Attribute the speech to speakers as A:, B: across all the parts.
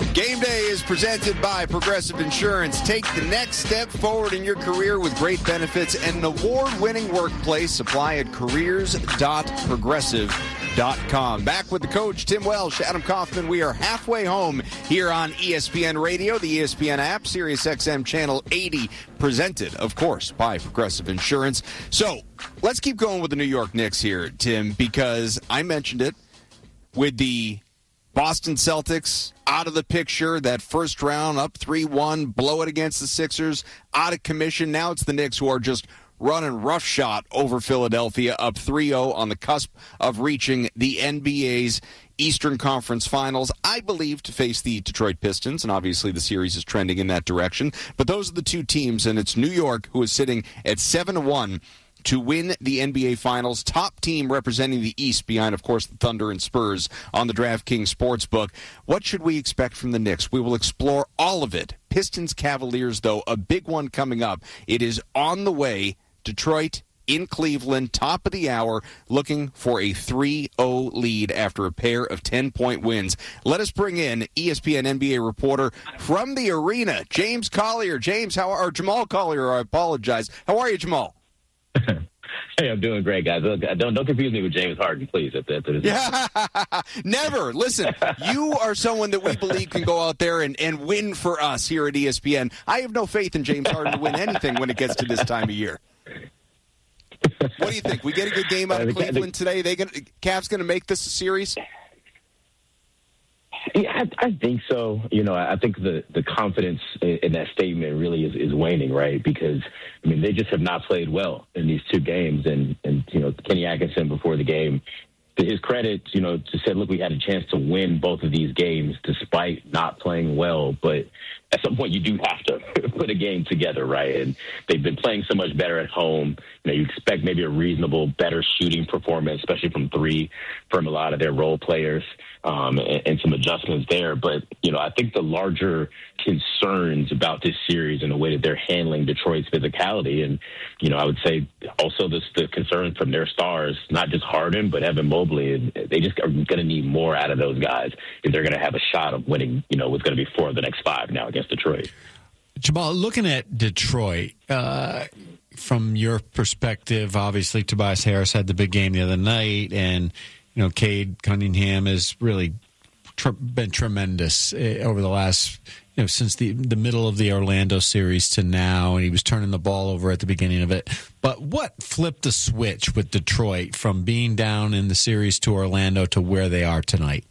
A: Game Day is presented by Progressive Insurance. Take the next step forward in your career with great benefits and an award-winning workplace. Apply at careers.progressive.com. Back with the coach, Tim Welsh, Adam Kaufman. We are halfway home here on ESPN Radio, the ESPN app, Sirius XM Channel 80, presented, of course, by Progressive Insurance. So let's keep going with the New York Knicks here, Tim, because I mentioned it with the Boston Celtics out of the picture, that first round up 3-1, blow it against the Sixers, out of commission. Now it's the Knicks who are just running roughshod over Philadelphia, up 3-0 on the cusp of reaching the NBA's Eastern Conference Finals, I believe, to face the Detroit Pistons, and obviously the series is trending in that direction. But those are the two teams, and it's New York who is sitting at 7-1 to win the NBA Finals. Top team representing the East behind, of course, the Thunder and Spurs on the DraftKings Sportsbook. What should we expect from the Knicks? We will explore all of it. Pistons Cavaliers, though, a big one coming up. It is on the way. Detroit in Cleveland, top of the hour, looking for a 3-0 lead after a pair of 10-point wins. Let us bring in ESPN NBA reporter from the arena, James Collier. James, Jamal Collier, I apologize. How are you, Jamal?
B: Hey, I'm doing great, guys. Look, don't confuse me with James Harden, please.
A: Yeah, never. Listen, you are someone that we believe can go out there and win for us here at ESPN. I have no faith in James Harden to win anything when it gets to this time of year. What do you think? We get a good game out of Cleveland today? Cavs going to make this a series?
B: Yeah, I think so. You know, I think the confidence in that statement really is waning, right? Because, I mean, they just have not played well in these two games. And you know, Kenny Atkinson before the game, to his credit, you know, just said, look, we had a chance to win both of these games despite not playing well. But at some point, you do have to put a game together, right? And they've been playing so much better at home. You know, you expect maybe a reasonable, better shooting performance, especially from three, from a lot of their role players, and some adjustments there. But, you know, I think the larger concerns about this series and the way that they're handling Detroit's physicality, and, you know, I would say also the concern from their stars, not just Harden, but Evan Mobley, they just are going to need more out of those guys if they're going to have a shot of winning, you know, what's going to be 4 of the next 5 now against Detroit.
C: Jamal, looking at Detroit, from your perspective, obviously Tobias Harris had the big game the other night, and you know, Cade Cunningham has really been tremendous over the last, you know, since the middle of the Orlando series to now, and he was turning the ball over at the beginning of it. But what flipped the switch with Detroit from being down in the series to Orlando to where they are tonight?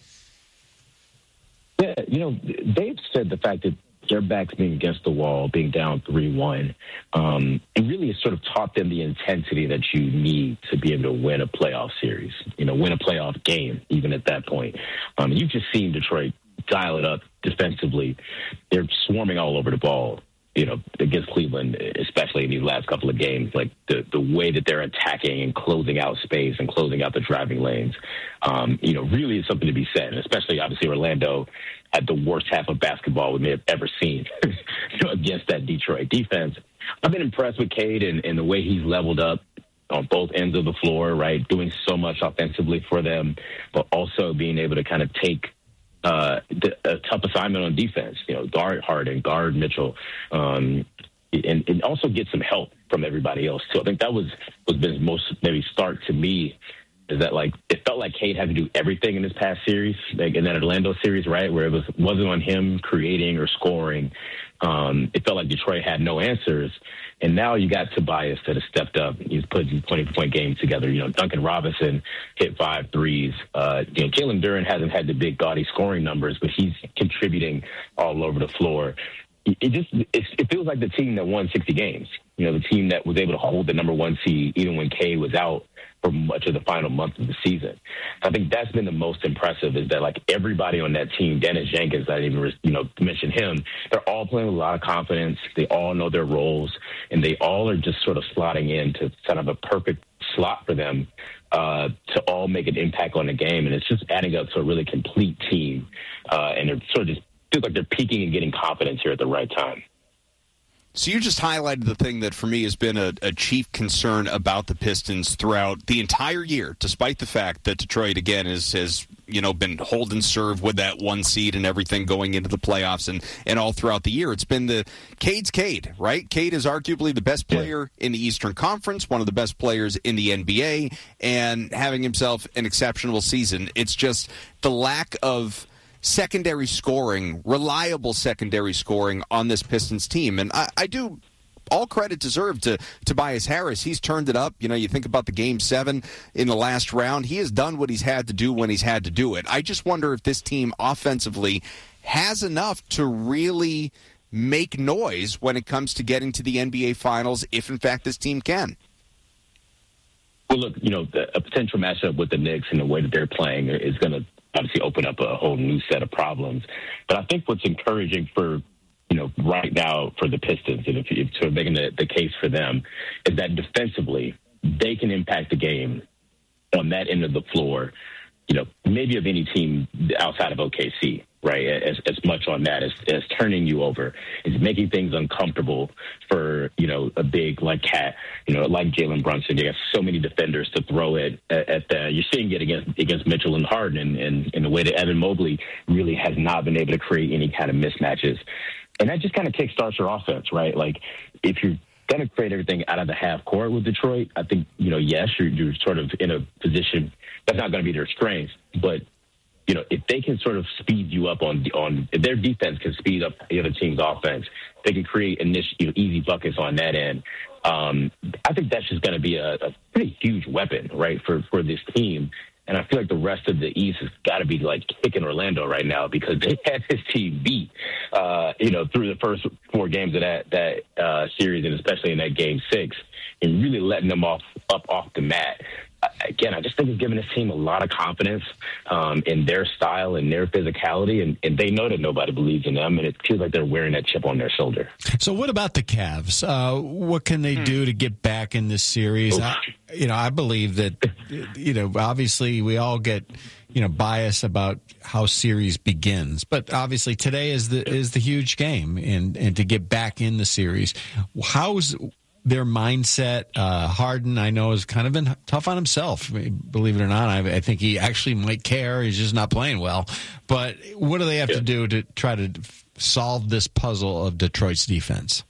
B: Yeah, you know, they've said the fact that their backs being against the wall, being down 3-1, it really has sort of taught them the intensity that you need to be able to win a playoff series, you know, win a playoff game, even at that point. You've just seen Detroit dial it up defensively. They're swarming all over the ball, you know, against Cleveland, especially in these last couple of games, like the way that they're attacking and closing out space and closing out the driving lanes, you know, really is something to be said. And especially, obviously, Orlando had the worst half of basketball we may have ever seen against that Detroit defense. I've been impressed with Cade and the way he's leveled up on both ends of the floor, right, doing so much offensively for them, but also being able to kind of take a tough assignment on defense, you know, guard Harden, guard Mitchell, and also get some help from everybody else, too. I think that was been most maybe stark to me, is that, like, it felt like Cade had to do everything in this past series, like in that Orlando series, right, where it wasn't on him creating or scoring. It felt like Detroit had no answers. And now you got Tobias that has stepped up. He's put 20-point games together. You know, Duncan Robinson hit 5 threes. You know, Jalen Duren hasn't had the big, gaudy scoring numbers, but he's contributing all over the floor. It feels like the team that won 60 games. You know, the team that was able to hold the number 1 seed even when Cade was out for much of the final month of the season. I think that's been the most impressive, is that, like, everybody on that team, Dennis Jenkins, I didn't even, you know, mention him, they're all playing with a lot of confidence. They all know their roles, and they all are just sort of slotting into kind of a perfect slot for them to all make an impact on the game. And it's just adding up to a really complete team. And it sort of just feels like they're peaking and getting confidence here at the right time.
A: So you just highlighted the thing that for me has been a chief concern about the Pistons throughout the entire year, despite the fact that Detroit, again, has been hold and serve with that 1 seed and everything going into the playoffs and all throughout the year. It's been Cade's Cade, right? Cade is arguably the best player in the Eastern Conference, one of the best players in the NBA, and having himself an exceptional season. It's just the lack of secondary scoring, reliable secondary scoring on this Pistons team. And I do all credit deserved to Tobias Harris. He's turned it up. You think about the Game 7 in the last round. He has done what he's had to do when he's had to do it. I just wonder if this team offensively has enough to really make noise when it comes to getting to the NBA Finals, if in fact this team can.
B: Well, look, a potential matchup with the Knicks and the way that they're playing is going to obviously open up a whole new set of problems. But I think what's encouraging for, right now for the Pistons, and if you're sort of making the case for them, is that defensively they can impact the game on that end of the floor, maybe of any team outside of OKC, right? As much on that as turning you over, is making things uncomfortable for, a big like Cat, like Jalen Brunson. You got so many defenders to throw it at you're seeing it against Mitchell and Harden and in the way that Evan Mobley really has not been able to create any kind of mismatches. And that just kind of kickstarts your offense, right? Like if you're going to create everything out of the half court with Detroit, I think, yes, you're sort of in a position that's not going to be their strength, but if they can sort of speed you up if their defense can speed up the other team's offense, they can create easy buckets on that end. I think that's just going to be a pretty huge weapon, right, for this team. And I feel like the rest of the East has got to be like kicking Orlando right now because they had this team beat, through the first 4 games of that series, and especially in that Game 6, and really letting them off the mat. Again, I just think it's giving this team a lot of confidence in their style and their physicality, and they know that nobody believes in them, and it feels like they're wearing that chip on their shoulder.
C: So what about the Cavs? What can they do to get back in this series? I believe that, obviously we all get, bias about how series begins, but obviously today is the huge game, and to get back in the series, how's their mindset? Harden, I know, has kind of been tough on himself. Believe it or not, I think he actually might care. He's just not playing well. But what do they have to do to try to solve this puzzle of Detroit's defense?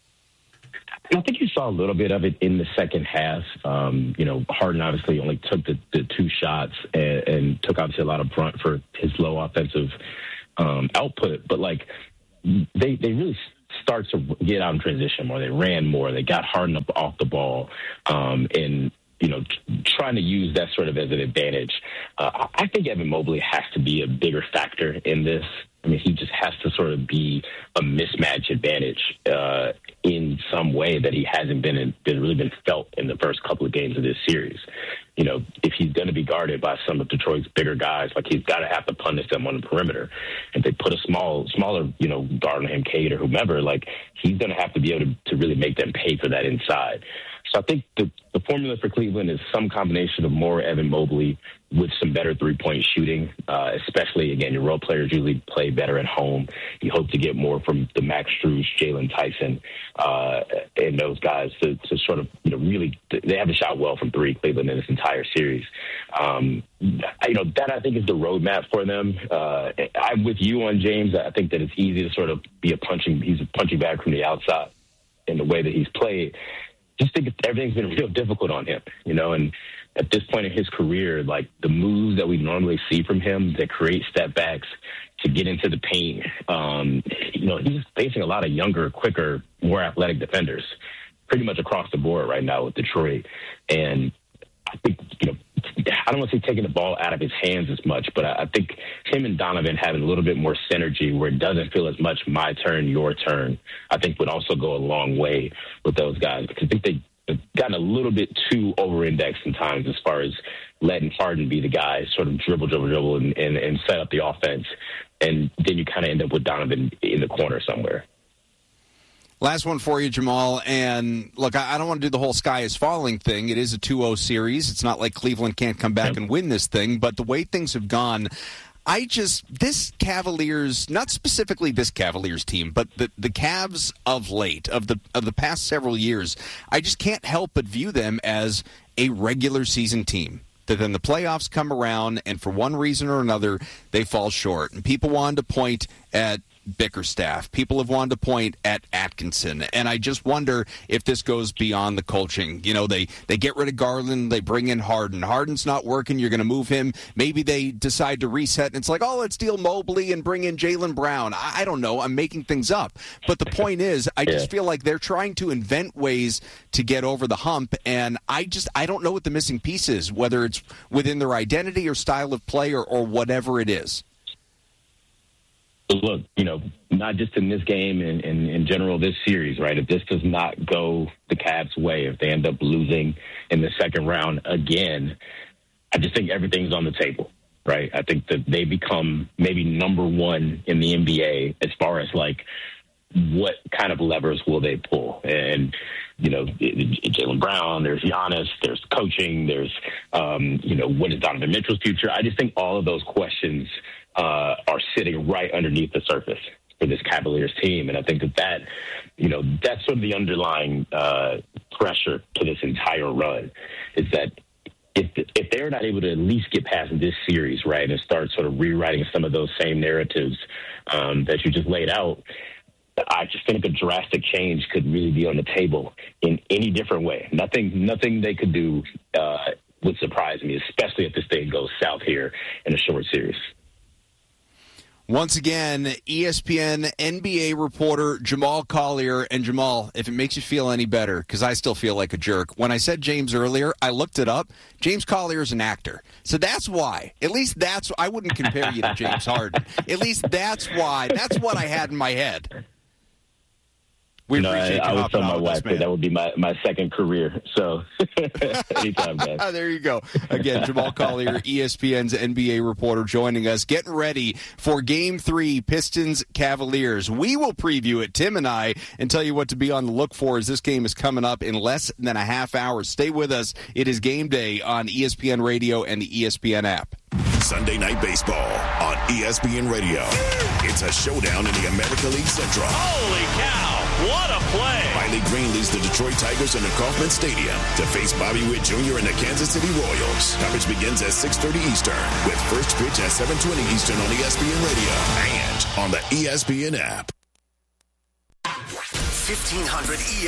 B: I think you saw a little bit of it in the second half. Harden obviously only took the 2 shots and took obviously a lot of brunt for his low offensive output. But they really start to get out in transition more. They ran more. They got Harden up off the ball, and trying to use that sort of as an advantage. I think Evan Mobley has to be a bigger factor in this. I mean, he just has to sort of be a mismatch advantage in some way that he hasn't really been felt in the first couple of games of this series. If he's going to be guarded by some of Detroit's bigger guys, he's got to have to punish them on the perimeter. If they put a smaller, guard on him, Cade or whomever, he's going to have to be able to really make them pay for that inside. So I think the formula for Cleveland is some combination of more Evan Mobley with some better three-point shooting, especially, again, your role players usually play better at home. You hope to get more from the Max Strus, Jalen Tyson, and those guys to sort of, really – they haven't shot well from 3, Cleveland, in this entire series. That I think is the roadmap for them. I'm with you on James. I think that it's easy to sort of be he's a punching bag from the outside in the way that he's played. Just think everything's been real difficult on him, and at this point in his career, the moves that we normally see from him that create step backs to get into the paint, he's facing a lot of younger, quicker, more athletic defenders pretty much across the board right now with Detroit. And I think, I don't want to say taking the ball out of his hands as much, but I think him and Donovan having a little bit more synergy where it doesn't feel as much my turn, your turn, I think would also go a long way with those guys, because I think they've gotten a little bit too over-indexed in times as far as letting Harden be the guy, sort of dribble and set up the offense. And then you kind of end up with Donovan in the corner somewhere.
A: Last one for you, Jamal. And look, I don't want to do the whole sky is falling thing. It is a 2-0 series. It's not like Cleveland can't come back and win this thing. But the way things have gone, This Cavaliers, not specifically this Cavaliers team, but the Cavs of late, of the past several years, I just can't help but view them as a regular season team. That then the playoffs come around, and for one reason or another, they fall short. And people wanted to point at Bickerstaff. People have wanted to point at Atkinson. And I just wonder if this goes beyond the coaching. You know, they get rid of Garland, they bring in Harden. Harden's not working, you're going to move him. Maybe they decide to reset, and it's like, oh, let's deal Mobley and bring in Jaylen Brown. I don't know. I'm making things up. But the point is, I just feel like they're trying to invent ways to get over the hump, and I don't know what the missing piece is, whether it's within their identity or style of play or whatever it is.
B: Look, you know, not just in this game and in general this series, right? If this does not go the Cavs' way, if they end up losing in the second round again, I just think everything's on the table, right? I think that they become maybe number one in the NBA as far as, like, what kind of levers will they pull? And, you know, Jaylen Brown, there's Giannis, there's coaching, there's, you know, what is Donovan Mitchell's future? I just think all of those questions are sitting right underneath the surface for this Cavaliers team. And I think that, you know, that's sort of the underlying pressure to this entire run, is that if they're not able to at least get past this series, right, and start sort of rewriting some of those same narratives that you just laid out, I just think a drastic change could really be on the table in any different way. Nothing they could do would surprise me, especially if this thing goes south here in a short series.
A: Once again, ESPN NBA reporter Jamal Collier. And Jamal, if it makes you feel any better, because I still feel like a jerk, when I said James earlier, I looked it up. James Collier is an actor. So that's why. At least I wouldn't compare you to James Harden. At least that's why. That's what I had in my head.
B: I would tell my wife that would be my second career. So anytime, guys.
A: There you go. Again, Jamal Collier, ESPN's NBA reporter, joining us, getting ready for Game 3, Pistons-Cavaliers. We will preview it, Tim and I, and tell you what to be on the look for as this game is coming up in less than a half hour. Stay with us. It is game day on ESPN Radio and the ESPN app.
D: Sunday Night Baseball on ESPN Radio. It's a showdown in the American League Central.
E: Holy cow, what a play.
D: Riley Green leads the Detroit Tigers into Kauffman Stadium to face Bobby Witt Jr. and the Kansas City Royals. Coverage begins at 6:30 Eastern with first pitch at 7:20 Eastern on ESPN Radio and on the ESPN app.
F: 1500 ESPN.